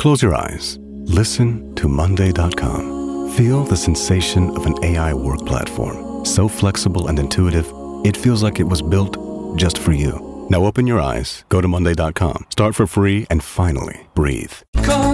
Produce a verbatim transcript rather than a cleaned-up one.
Close your eyes. Listen to Monday dot com. Feel the sensation of an A I work platform. So flexible and intuitive, it feels like it was built just for you. Now open your eyes, go to Monday dot com, start for free, and finally breathe. Call